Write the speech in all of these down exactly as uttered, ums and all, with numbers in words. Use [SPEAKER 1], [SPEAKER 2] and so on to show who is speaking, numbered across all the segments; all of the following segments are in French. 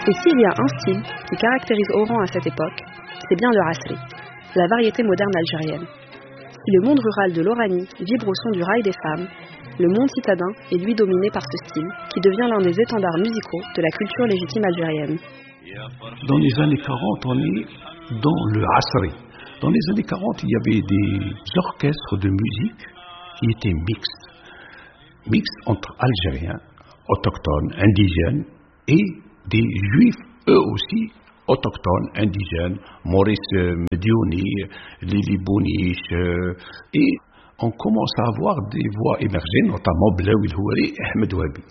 [SPEAKER 1] Et s'il y a un style qui caractérise Oran à cette époque, c'est bien le asri, la variété moderne algérienne. Si le monde rural de l'Oranie vibre au son du rail des femmes, le monde citadin est lui dominé par ce style, qui devient l'un des étendards musicaux de la culture légitime algérienne.
[SPEAKER 2] Dans les années quarante, on est dans le asri. Dans les années quarante, il y avait des orchestres de musique qui étaient mixtes. Mixtes entre Algériens, autochtones, indigènes, et des Juifs, eux aussi, autochtones, indigènes, Maurice Mediouni, Lili Bouniche, euh, et on commence à avoir des voix émerger, notamment Blaoui El Houari et Ahmed Ouabi.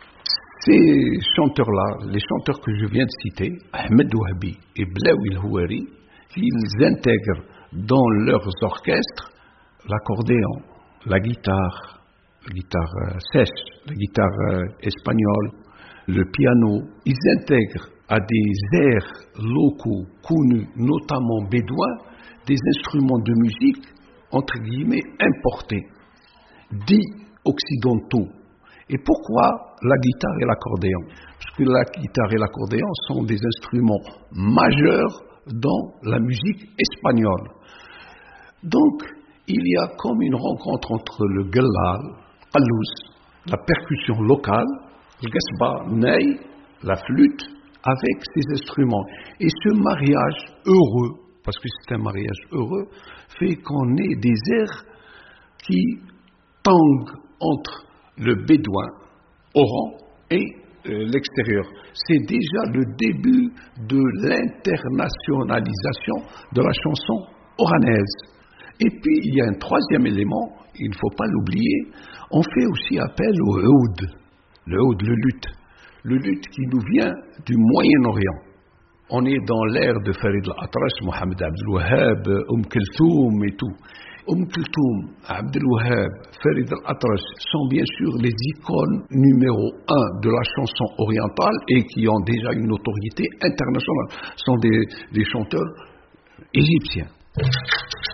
[SPEAKER 2] Ces chanteurs-là, les chanteurs que je viens de citer, Ahmed Ouabi et Blaoui El Houari, ils intègrent dans leurs orchestres l'accordéon, la guitare, la guitare euh, sèche, la guitare euh, espagnole, le piano. Ils intègrent à des airs locaux connus, notamment bédouins, des instruments de musique, entre guillemets, importés, dits occidentaux. Et pourquoi la guitare et l'accordéon? Parce que la guitare et l'accordéon sont des instruments majeurs dans la musique espagnole. Donc, il y a comme une rencontre entre le gellal, qalous, la percussion locale, le gasba, ney, la flûte, avec ces instruments. Et ce mariage heureux, parce que c'est un mariage heureux, fait qu'on ait des airs qui tanguent entre le bédouin, Oran, et euh, l'extérieur. C'est déjà le début de l'internationalisation de la chanson oranaise. Et puis, il y a un troisième élément, il ne faut pas l'oublier, on fait aussi appel au oud, le oud, le luth, le luth qui nous vient du Moyen-Orient. On est dans l'ère de Farid al-Atrash, Mohamed Abdel Wahhab, Umm Kulthum et tout. Umm Kulthum, Abdel Wahhab, Farid al-Atrash sont bien sûr les icônes numéro un de la chanson orientale et qui ont déjà une autorité internationale. Ce sont des, des chanteurs égyptiens.